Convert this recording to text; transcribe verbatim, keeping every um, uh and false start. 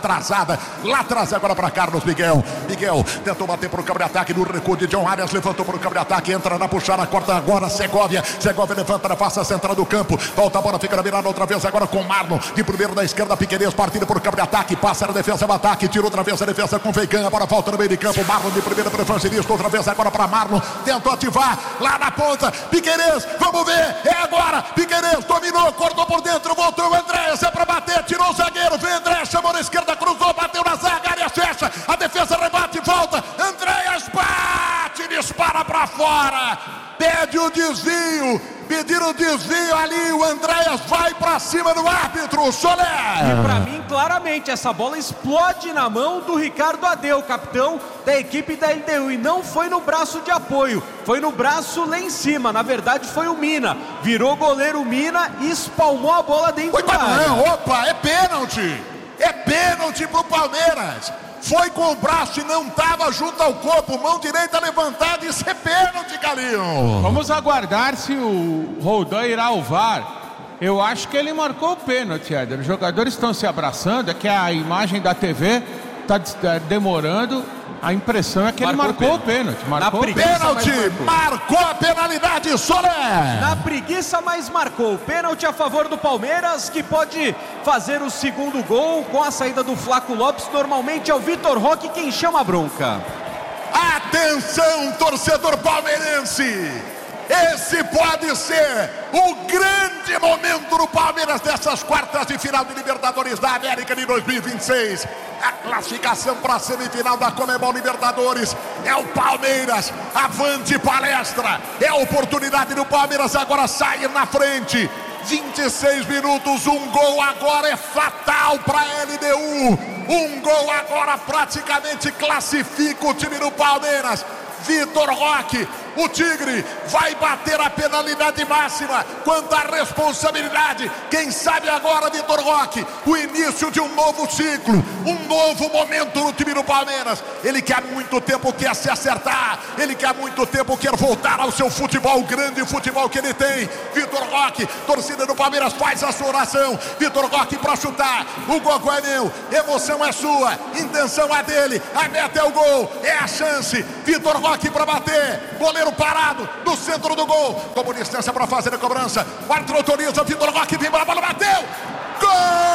Atrasada, lá atrás agora para Carlos Miguel. Miguel tentou bater para o campo de ataque no recuo de John Arias, levantou para o campo de ataque, entra na puxada, corta agora Segovia. Segovia levanta na face central do campo, volta a bola, fica na virada outra vez agora com Marlon. De primeiro da esquerda, Piquerez, partida por campo de ataque, passa na defesa, o ataque, tirou outra vez a defesa com Veigan, agora volta no meio de campo. Marlon de primeira para Evangelista, outra vez agora para Marlon, tentou ativar lá na ponta. Piquerez, vamos ver, é agora. Piquerez dominou, cortou por dentro, voltou o Andréas, é para bater, tirou o zagueiro, vem Andréas, chamou na esquerda, cruzou, bateu na zaga, Arias fecha, a defesa rebate, volta, Andréas bate, dispara pra fora, pede o desvio, pediram o desvio ali, o Andréas vai pra cima do árbitro, Soler. E pra mim, claramente, essa bola explode na mão do Ricardo Adeu, capitão da equipe da L D U, e não foi no braço de apoio, foi no braço lá em cima, na verdade foi o Mina, virou goleiro Mina e espalmou a bola dentro Foi da área. Não, opa, é pênalti, é pênalti pro Palmeiras. Foi com o braço e não estava junto ao corpo, mão direita levantada, isso é pênalti, Galinho. Vamos aguardar se o Roldan irá ao V A R. Eu acho que ele marcou o pênalti, Éder. Os jogadores estão se abraçando, é que a imagem da T V está demorando. A impressão é que marcou ele marcou o pênalti. Marcou o pênalti, marcou. marcou a penalidade, Soler. Na preguiça, mas marcou. Pênalti a favor do Palmeiras, que pode fazer o segundo gol com a saída do Flaco Lopes. Normalmente é o Vitor Roque quem chama a bronca. Atenção, torcedor palmeirense. Esse pode ser o grande momento do Palmeiras dessas quartas de final de Libertadores da América de dois mil e vinte e seis. A classificação para a semifinal da Conmebol Libertadores é o Palmeiras. Avante palestra. É a oportunidade do Palmeiras agora sair na frente. vinte e seis minutos, um gol agora é fatal para a L D U. Um gol agora praticamente classifica o time do Palmeiras. Vitor Roque, o Tigre, vai bater a penalidade máxima. Quanto à responsabilidade, quem sabe agora, Vitor Roque, o início de um novo ciclo, um novo momento no time do Palmeiras. Ele que há muito tempo quer se acertar, ele que há muito tempo quer voltar ao seu futebol, o grande futebol que ele tem. Vitor Roque, torcida do Palmeiras faz a sua oração. Vitor Roque para chutar, o gol é meu, emoção é sua, intenção é dele, a meta é o gol, é a chance. Vitor Roque para bater, goleiro parado no centro do gol, como distância para fazer a cobrança, o árbitro autoriza, Vitor Roque vem para a bola, bateu, gol!